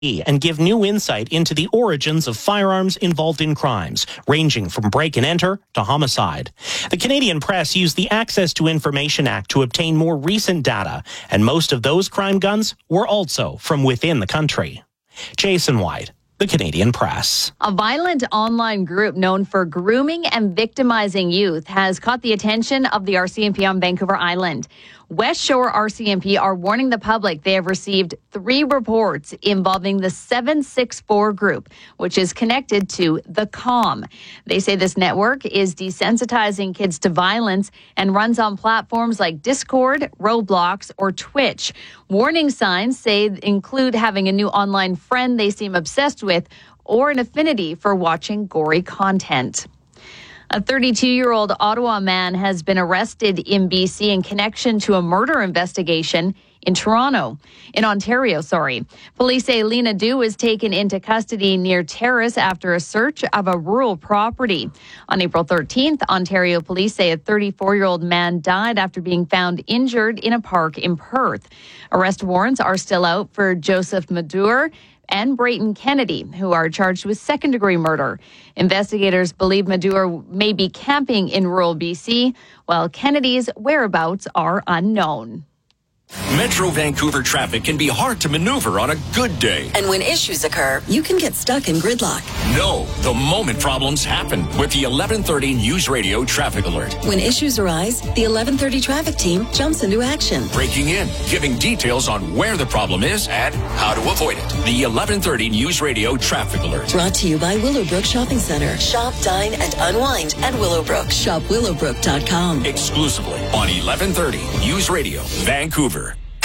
and give new insight into the origins of firearms involved in crimes, ranging from break and enter to homicide. The Canadian Press used the Access to Information Act to obtain more recent data, and most of those crime guns were also from within the country. Jason White, the Canadian Press. A violent online group known for grooming and victimizing youth has caught the attention of the RCMP on Vancouver Island. West Shore RCMP are warning the public they have received 3 reports involving the 764 group, which is connected to The Calm. They say this network is desensitizing kids to violence and runs on platforms like Discord, Roblox, or Twitch. Warning signs say include having a new online friend they seem obsessed with or an affinity for watching gory content. A 32-year-old Ottawa man has been arrested in BC in connection to a murder investigation in Ontario. Police say Lena Du was taken into custody near Terrace after a search of a rural property. On April 13th, Ontario police say a 34-year-old man died after being found injured in a park in Perth. Arrest warrants are still out for Joseph Madur and Brayton Kennedy, who are charged with second-degree murder. Investigators believe Madur may be camping in rural BC, while Kennedy's whereabouts are unknown. Metro Vancouver traffic can be hard to maneuver on a good day. And when issues occur, you can get stuck in gridlock. No, the moment problems happen with the 1130 News Radio Traffic Alert. When issues arise, the 1130 traffic team jumps into action. Breaking in, giving details on where the problem is and how to avoid it. The 1130 News Radio Traffic Alert. Brought to you by Willowbrook Shopping Center. Shop, dine, and unwind at Willowbrook. Shop willowbrook.com. Exclusively on 1130 News Radio, Vancouver.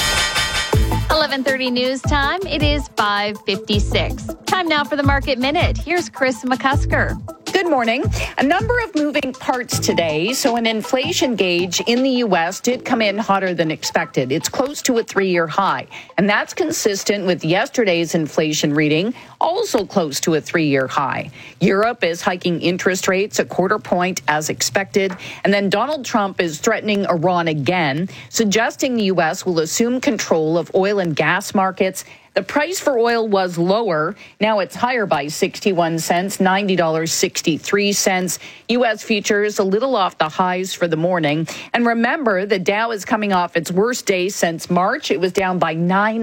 11:30 news time. It is 5:56. Time now for the Market Minute. Here's Chris McCusker. Good morning. A number of moving parts today. So an inflation gauge in the U.S. did come in hotter than expected. It's close to a 3-year high. And that's consistent with yesterday's inflation reading, also close to a 3-year high. Europe is hiking interest rates a quarter point as expected. And then Donald Trump is threatening Iran again, suggesting the U.S. will assume control of oil and gas markets. The price for oil was lower. Now it's higher by 61 cents, $90.63. U.S. futures a little off the highs for the morning. And remember, the Dow is coming off its worst day since March. It was down by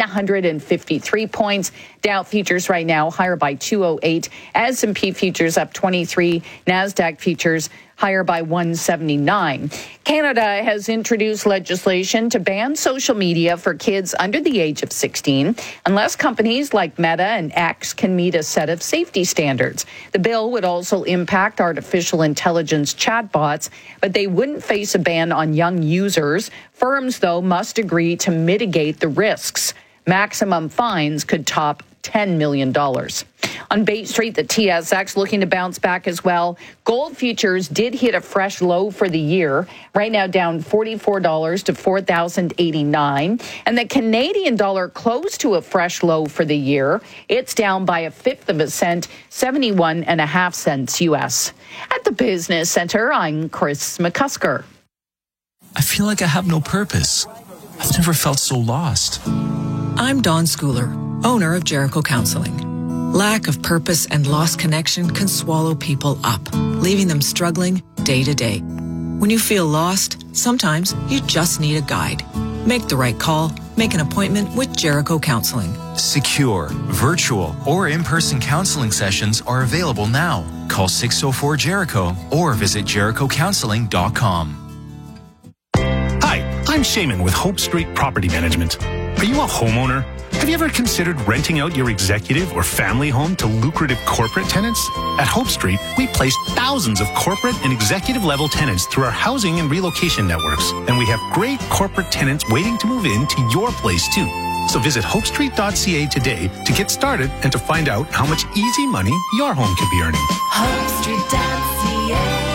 953 points. Dow futures right now higher by 208. S&P futures up 23. NASDAQ futures higher by 179. Canada has introduced legislation to ban social media for kids under the age of 16 unless companies like Meta and X can meet a set of safety standards. The bill would also impact artificial intelligence chatbots, but they wouldn't face a ban on young users. Firms, though, must agree to mitigate the risks. Maximum fines could top $10 million. On Bay Street, the TSX looking to bounce back as well. Gold futures did hit a fresh low for the year, right now down $44 to $4,089. And the Canadian dollar closed to a fresh low for the year. It's down by 1/5 of a cent, 71.5 cents U.S. At the Business Center, I'm Chris McCusker. I feel like I have no purpose. I've never felt so lost. I'm Dawn Schooler, owner of Jericho Counseling. Lack of purpose and lost connection can swallow people up, leaving them struggling day to day. When you feel lost, sometimes you just need a guide. Make the right call. Make an appointment with Jericho Counseling. Secure, virtual, or in-person counseling sessions are available now. Call 604-JERICHO or visit jerichocounseling.com. Hi, I'm Shaman with Hope Street Property Management. Are you a homeowner? Have you ever considered renting out your executive or family home to lucrative corporate tenants? At Hope Street, we place thousands of corporate and executive level tenants through our housing and relocation networks. And we have great corporate tenants waiting to move into your place too. So visit hopestreet.ca today to get started and to find out how much easy money your home could be earning. Hopestreet.ca.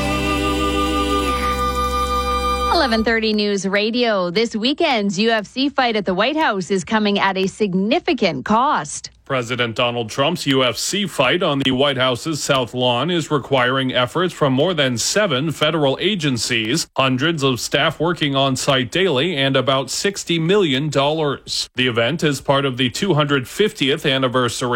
11:30 News Radio. This weekend's UFC fight at the White House is coming at a significant cost. President Donald Trump's UFC fight on the White House's South Lawn is requiring efforts from more than 7 federal agencies, hundreds of staff working on site daily, and about $60 million. The event is part of the 250th anniversary